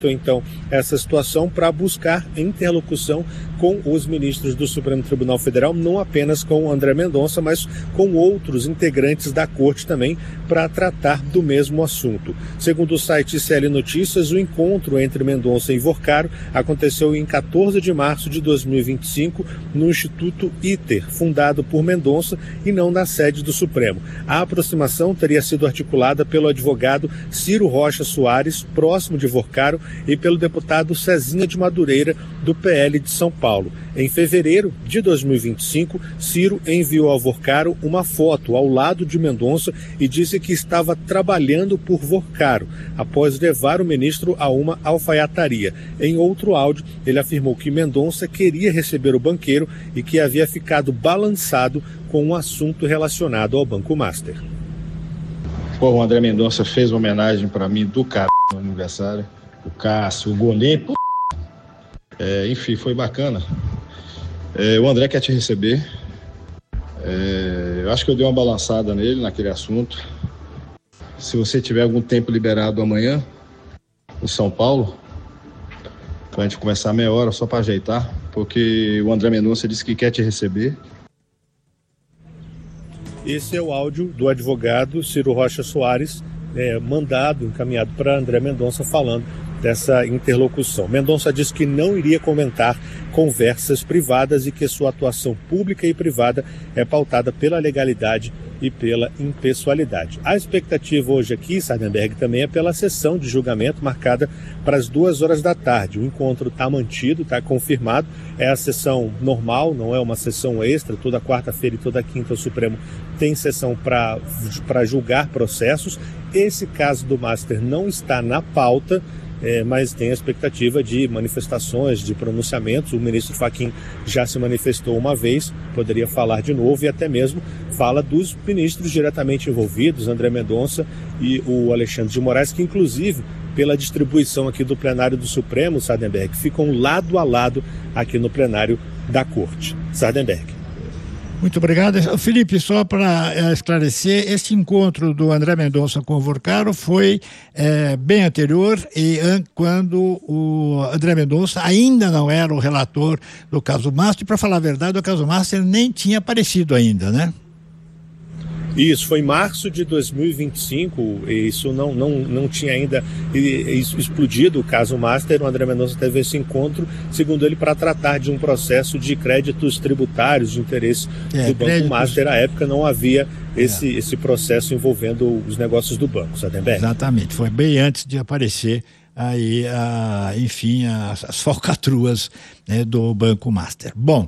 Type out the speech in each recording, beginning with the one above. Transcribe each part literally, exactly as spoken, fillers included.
então essa situação para buscar interlocução com os ministros do Supremo Tribunal Federal, não apenas com o André Mendonça, mas com outros integrantes da corte também, para tratar do mesmo assunto. Segundo o site C L Notícias, o encontro entre Mendonça e Vorcaro aconteceu em quatorze de março de dois mil e vinte e cinco no Instituto ITER, fundado por Mendonça e não na sede do Supremo. A aproximação teria sido articulada pelo advogado Ciro Rocha Soares, próximo de Vorcaro, e pelo deputado Cezinha de Madureira, do P L de São Paulo. Em fevereiro de dois mil e vinte e cinco, Ciro enviou ao Vorcaro uma foto ao lado de Mendonça e disse que estava trabalhando por Vorcaro, após levar o ministro a uma alfaiataria. Em outro áudio, ele afirmou que Mendonça queria receber o banqueiro e que havia ficado balançado com um assunto relacionado ao Banco Master. Pô, o André Mendonça fez uma homenagem para mim do cara no aniversário. O Cássio, o goleiro, é, enfim, foi bacana. É, o André quer te receber. É, eu acho que eu dei uma balançada nele naquele assunto. Se você tiver algum tempo liberado amanhã, em São Paulo, pra gente começar meia hora só para ajeitar, porque o André Mendonça disse que quer te receber. Esse é o áudio do advogado Ciro Rocha Soares, é, mandado, encaminhado para André Mendonça, falando dessa interlocução. Mendonça disse que não iria comentar conversas privadas e que sua atuação pública e privada é pautada pela legalidade e pela impessoalidade. A expectativa hoje aqui, Sardenberg, também é pela sessão de julgamento marcada para as duas horas da tarde. O encontro está mantido, está confirmado, é a sessão normal, não é uma sessão extra. Toda quarta-feira e toda quinta o Supremo tem sessão para para julgar processos. Esse caso do Master não está na pauta, É, mas tem a expectativa de manifestações, de pronunciamentos. O ministro Fachin já se manifestou uma vez, poderia falar de novo, e até mesmo fala dos ministros diretamente envolvidos, André Mendonça e o Alexandre de Moraes, que inclusive, pela distribuição aqui do plenário do Supremo, Sardenberg, ficam lado a lado aqui no plenário da Corte. Sardenberg. Muito obrigado. Felipe, só para é, esclarecer, este encontro do André Mendonça com o Vorcaro foi é, bem anterior, e an, quando o André Mendonça ainda não era o relator do caso Master. E, para falar a verdade, o caso Master nem tinha aparecido ainda, né? Isso, foi em março de dois mil e vinte e cinco, e isso não, não, não tinha ainda explodido o caso Master. O André Mendonça teve esse encontro, segundo ele, para tratar de um processo de créditos tributários de interesse é, do Banco créditos... Master. À época não havia esse, é. esse processo envolvendo os negócios do banco, Sardenberg. Exatamente, foi bem antes de aparecer aí, a, enfim, as, as falcatruas, né, do Banco Master. Bom,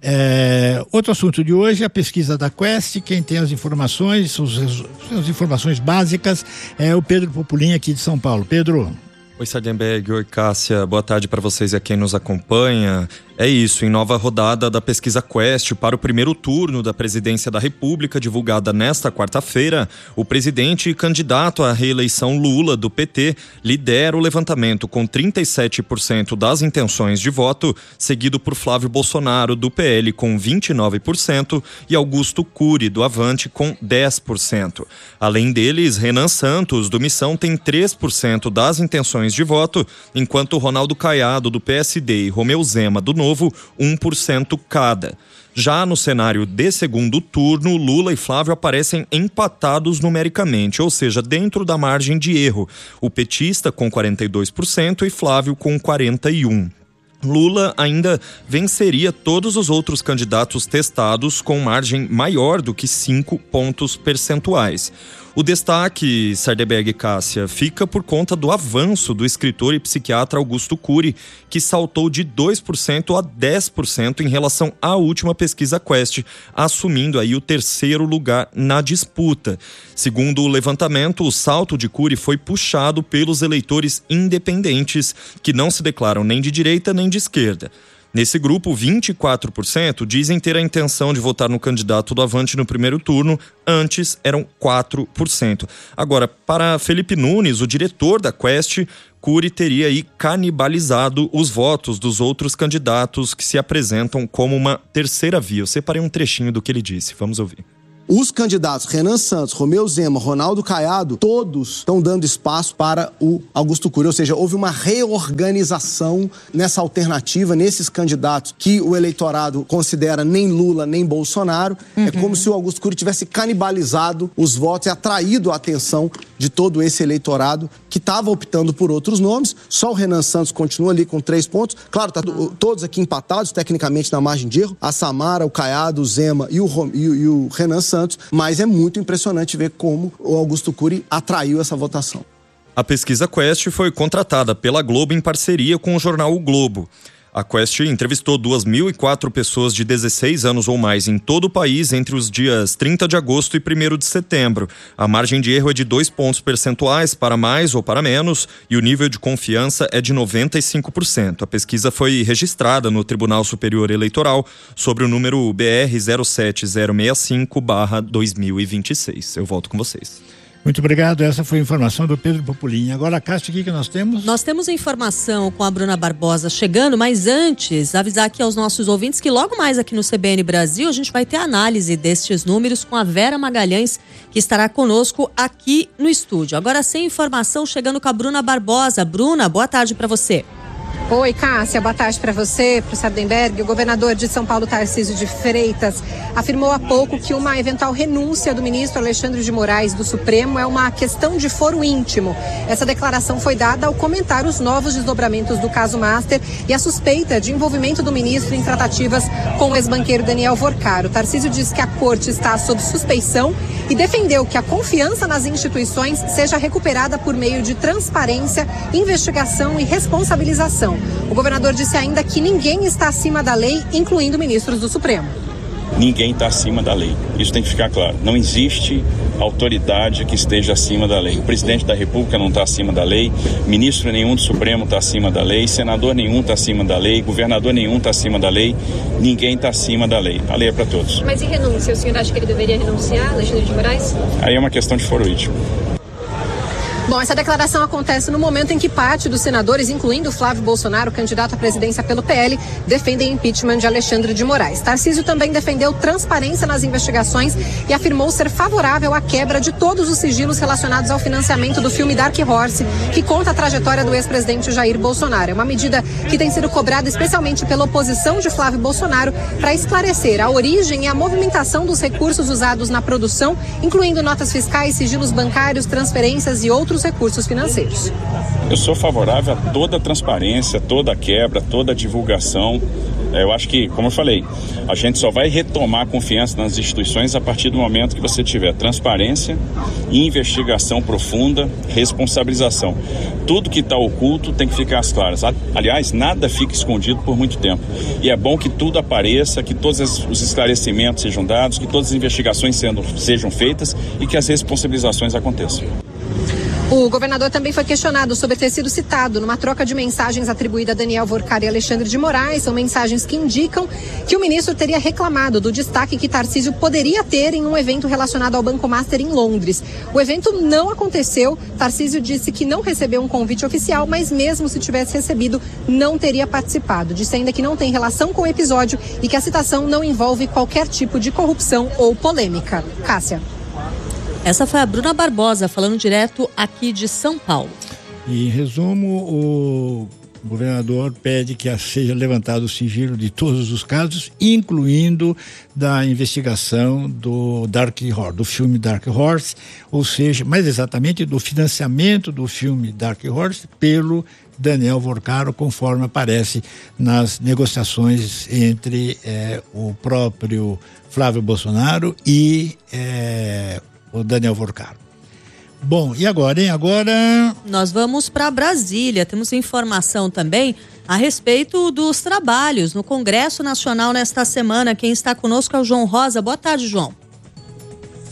é, outro assunto de hoje é a pesquisa da Quest. Quem tem as informações, os, as informações básicas, é o Pedro Populim, aqui de São Paulo. Pedro. Oi, Sardenberg, oi, Cássia, boa tarde para vocês e a quem nos acompanha. É isso, em nova rodada da pesquisa Quest para o primeiro turno da presidência da República, divulgada nesta quarta-feira, o presidente e candidato à reeleição Lula, do P T, lidera o levantamento com trinta e sete por cento das intenções de voto, seguido por Flávio Bolsonaro, do P L, com vinte e nove por cento e Augusto Cury, do Avante, com dez por cento. Além deles, Renan Santos, do Missão, tem três por cento das intenções de voto, enquanto Ronaldo Caiado, do P S D, e Romeu Zema, do Novo, um por cento cada. Já no cenário de segundo turno, Lula e Flávio aparecem empatados numericamente, ou seja, dentro da margem de erro. O petista com quarenta e dois por cento e Flávio com quarenta e um por cento. Lula ainda venceria todos os outros candidatos testados com margem maior do que cinco pontos percentuais. O destaque, Sardenberg e Cássia, fica por conta do avanço do escritor e psiquiatra Augusto Cury, que saltou de dois por cento a dez por cento em relação à última pesquisa Quest, assumindo aí o terceiro lugar na disputa. Segundo o levantamento, o salto de Cury foi puxado pelos eleitores independentes, que não se declaram nem de direita nem de esquerda. Nesse grupo, vinte e quatro por cento dizem ter a intenção de votar no candidato do Avante no primeiro turno, antes eram quatro por cento. Agora, para Felipe Nunes, o diretor da Quest, Cury teria aí canibalizado os votos dos outros candidatos que se apresentam como uma terceira via. Eu separei um trechinho do que ele disse, vamos ouvir. os candidatos Renan Santos, Romeu Zema, Ronaldo Caiado, todos estão dando espaço para o Augusto Cury, ou seja, houve uma reorganização nessa alternativa, nesses candidatos que o eleitorado considera nem Lula nem Bolsonaro. Uhum. É como se o Augusto Cury tivesse canibalizado os votos e atraído a atenção de todo esse eleitorado que estava optando por outros nomes. Só o Renan Santos continua ali com três pontos. Claro, tá todos aqui empatados, tecnicamente na margem de erro. A Samara, o Caiado, o Zema e o, e o, e o Renan Santos. Mas é muito impressionante ver como o Augusto Cury atraiu essa votação. A pesquisa Quest foi contratada pela Globo em parceria com o jornal O Globo. A Quest entrevistou duas mil e quatro pessoas de dezesseis anos ou mais em todo o país entre os dias trinta de agosto e primeiro de setembro. A margem de erro é de dois pontos percentuais para mais ou para menos e o nível de confiança é de noventa e cinco por cento. A pesquisa foi registrada no Tribunal Superior Eleitoral sobre o número B R zero sete zero seis cinco barra dois mil e vinte e seis. Eu volto com vocês. Muito obrigado, essa foi a informação do Pedro Popolini. Agora, Cássio, o que, que nós temos? Nós temos a informação com a Bruna Barbosa chegando, mas antes, avisar aqui aos nossos ouvintes que logo mais aqui no C B N Brasil a gente vai ter análise destes números com a Vera Magalhães, que estará conosco aqui no estúdio. Agora, sem informação, chegando com a Bruna Barbosa. Bruna, boa tarde para você. Oi, Cássia, boa tarde para você, para o Sardenberg. O governador de São Paulo, Tarcísio de Freitas, afirmou há pouco que uma eventual renúncia do ministro Alexandre de Moraes do Supremo é uma questão de foro íntimo. Essa declaração foi dada ao comentar os novos desdobramentos do caso Master e a suspeita de envolvimento do ministro em tratativas com o ex-banqueiro Daniel Vorcaro. Tarcísio disse que a corte está sob suspeição e defendeu que a confiança nas instituições seja recuperada por meio de transparência, investigação e responsabilização. O governador disse ainda que ninguém está acima da lei, incluindo ministros do Supremo. Ninguém está acima da lei. Isso tem que ficar claro. Não existe autoridade que esteja acima da lei. O presidente da República não está acima da lei, ministro nenhum do Supremo está acima da lei, senador nenhum está acima da lei, governador nenhum está acima da lei, ninguém está acima da lei. A lei é para todos. Mas e renúncia? O senhor acha que ele deveria renunciar, Alexandre de Moraes? Aí é uma questão de foro íntimo. Bom, essa declaração acontece no momento em que parte dos senadores, incluindo Flávio Bolsonaro, candidato à presidência pelo P L, defendem impeachment de Alexandre de Moraes. Tarcísio também defendeu transparência nas investigações e afirmou ser favorável à quebra de todos os sigilos relacionados ao financiamento do filme Dark Horse, que conta a trajetória do ex-presidente Jair Bolsonaro. É uma medida que tem sido cobrada especialmente pela oposição de Flávio Bolsonaro para esclarecer a origem e a movimentação dos recursos usados na produção, incluindo notas fiscais, sigilos bancários, transferências e outros recursos financeiros. Eu sou favorável a toda a transparência, toda a quebra, toda a divulgação. Eu acho que, como eu falei, a gente só vai retomar a confiança nas instituições a partir do momento que você tiver transparência, investigação profunda, responsabilização. Tudo que está oculto tem que ficar às claras. Aliás, nada fica escondido por muito tempo. E é bom que tudo apareça, que todos os esclarecimentos sejam dados, que todas as investigações sendo, sejam feitas e que as responsabilizações aconteçam. O governador também foi questionado sobre ter sido citado numa troca de mensagens atribuída a Daniel Vorcaro e Alexandre de Moraes. São mensagens que indicam que o ministro teria reclamado do destaque que Tarcísio poderia ter em um evento relacionado ao Banco Master em Londres. O evento não aconteceu. Tarcísio disse que não recebeu um convite oficial, mas mesmo se tivesse recebido, não teria participado. Disse ainda que não tem relação com o episódio e que a citação não envolve qualquer tipo de corrupção ou polêmica. Cássia. Essa foi a Bruna Barbosa, falando direto aqui de São Paulo. E, em resumo, o governador pede que seja levantado o sigilo de todos os casos, incluindo da investigação do Dark Horse, do filme Dark Horse, ou seja, mais exatamente do financiamento do filme Dark Horse pelo Daniel Vorcaro, conforme aparece nas negociações entre eh, o próprio Flávio Bolsonaro e eh, o Daniel Vorcaro. Bom, e agora, hein? Agora... Nós vamos para Brasília. Temos informação também a respeito dos trabalhos no Congresso Nacional nesta semana. Quem está conosco é o João Rosa. Boa tarde, João.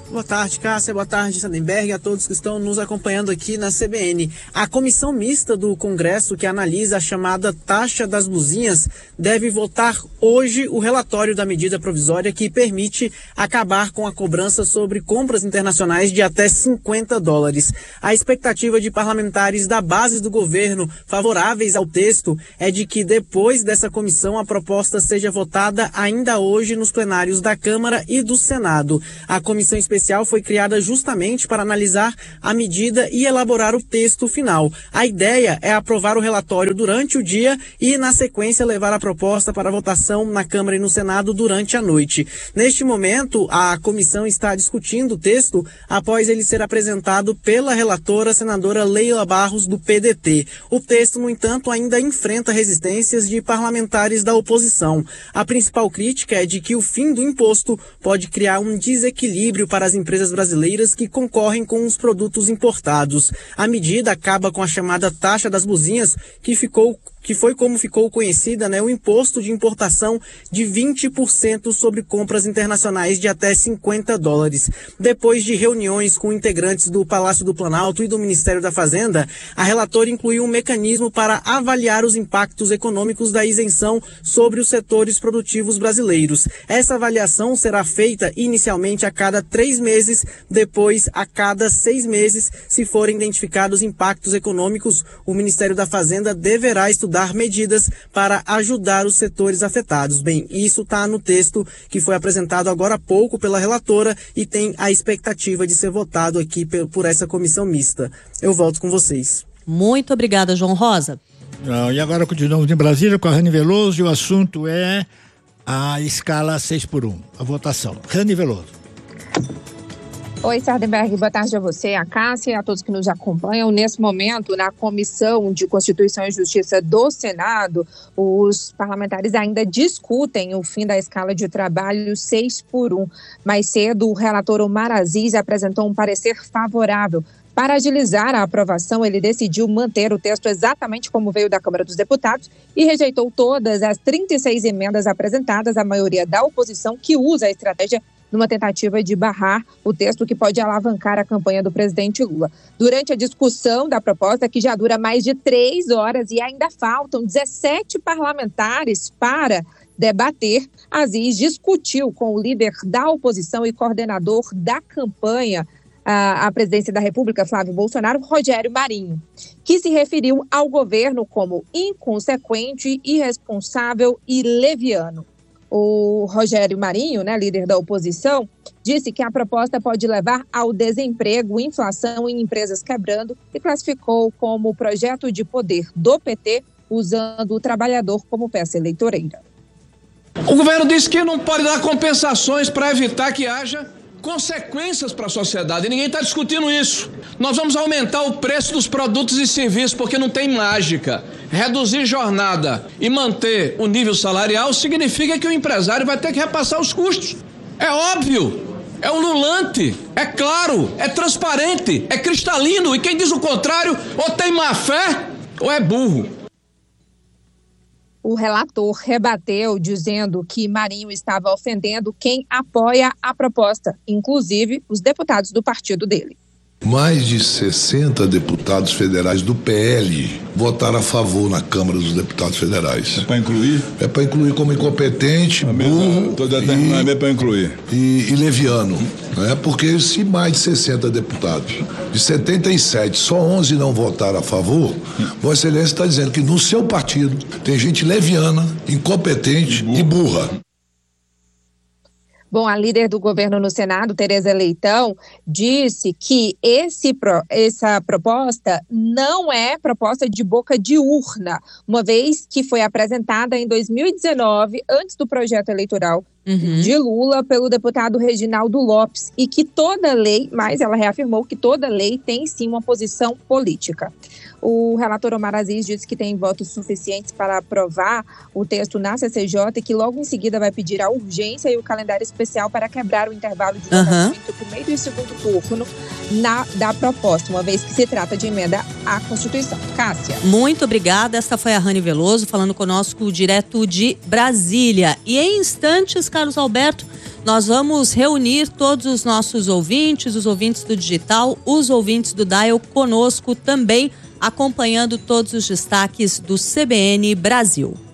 Boa tarde, Cássia. Boa tarde, Sardenberg, a todos que estão nos acompanhando aqui na C B N. A comissão mista do Congresso que analisa a chamada taxa das luzinhas deve votar hoje o relatório da medida provisória que permite acabar com a cobrança sobre compras internacionais de até cinquenta dólares. A expectativa de parlamentares da base do governo favoráveis ao texto é de que depois dessa comissão a proposta seja votada ainda hoje nos plenários da Câmara e do Senado. A comissão especial foi criada justamente para analisar a medida e elaborar o texto final. A ideia é aprovar o relatório durante o dia e, na sequência, levar a proposta para votação na Câmara e no Senado durante a noite. Neste momento, a comissão está discutindo o texto após ele ser apresentado pela relatora, senadora Leila Barros, do P D T. O texto, no entanto, ainda enfrenta resistências de parlamentares da oposição. A principal crítica é de que o fim do imposto pode criar um desequilíbrio para as empresas brasileiras que concorrem com os produtos importados. A medida acaba com a chamada taxa das luzinhas, que ficou que foi como ficou conhecida, né, o imposto de importação de vinte por cento sobre compras internacionais de até cinquenta dólares. Depois de reuniões com integrantes do Palácio do Planalto e do Ministério da Fazenda, a relatora incluiu um mecanismo para avaliar os impactos econômicos da isenção sobre os setores produtivos brasileiros. Essa avaliação será feita inicialmente a cada três meses, depois a cada seis meses. Se forem identificados impactos econômicos, o Ministério da Fazenda deverá estudar dar medidas para ajudar os setores afetados. Bem, isso está no texto que foi apresentado agora há pouco pela relatora e tem a expectativa de ser votado aqui por essa comissão mista. Eu volto com vocês. Muito obrigada, João Rosa. E agora continuamos em Brasília com a Rani Veloso e o assunto é a escala seis por um, a votação. Rani Veloso. Oi, Sardenberg, boa tarde a você, a Cássia e a todos que nos acompanham. Nesse momento, na Comissão de Constituição e Justiça do Senado, os parlamentares ainda discutem o fim da escala de trabalho seis por um. Mais cedo, o relator Omar Aziz apresentou um parecer favorável. Para agilizar a aprovação, ele decidiu manter o texto exatamente como veio da Câmara dos Deputados e rejeitou todas as trinta e seis emendas apresentadas, a maioria da oposição, que usa a estratégia numa tentativa de barrar o texto que pode alavancar a campanha do presidente Lula. Durante a discussão da proposta, que já dura mais de três horas e ainda faltam dezessete parlamentares para debater, Aziz discutiu com o líder da oposição e coordenador da campanha à presidência da República, Flávio Bolsonaro, Rogério Marinho, que se referiu ao governo como inconsequente, irresponsável e leviano. O Rogério Marinho, né, líder da oposição, disse que a proposta pode levar ao desemprego, inflação em empresas quebrando e classificou como projeto de poder do P T, usando o trabalhador como peça eleitoreira. O governo disse que não pode dar compensações para evitar que haja consequências para a sociedade, e ninguém está discutindo isso. Nós vamos aumentar o preço dos produtos e serviços, porque não tem mágica. Reduzir jornada e manter o nível salarial significa que o empresário vai ter que repassar os custos. É óbvio, é ululante, é claro, é transparente, é cristalino, e quem diz o contrário ou tem má fé ou é burro. O relator rebateu, dizendo que Marinho estava ofendendo quem apoia a proposta, inclusive os deputados do partido dele. Mais de sessenta deputados federais do P L votaram a favor na Câmara dos Deputados Federais. É para incluir? É para incluir como incompetente, a burro e, é para incluir. E, e leviano. Né? Porque se mais de sessenta deputados, de setenta e sete, só onze não votaram a favor, Vossa Excelência está dizendo que no seu partido tem gente leviana, incompetente e burra. Bom, a líder do governo no Senado, Tereza Leitão, disse que esse, essa proposta não é proposta de boca de urna, uma vez que foi apresentada em dois mil e dezenove, antes do projeto eleitoral uhum. de Lula, pelo deputado Reginaldo Lopes, e que toda lei, mas ela reafirmou que toda lei tem sim uma posição política. O relator Omar Aziz disse que tem votos suficientes para aprovar o texto na C C J e que logo em seguida vai pedir a urgência e o calendário especial para quebrar o intervalo de votação entre o primeiro e o segundo turno na, da proposta, uma vez que se trata de emenda à Constituição. Cássia. Muito obrigada. Esta foi a Rani Veloso falando conosco direto de Brasília. E em instantes, Carlos Alberto, Nós vamos reunir todos os nossos ouvintes, os ouvintes do digital, os ouvintes do Dial conosco também, acompanhando todos os destaques do C B N Brasil.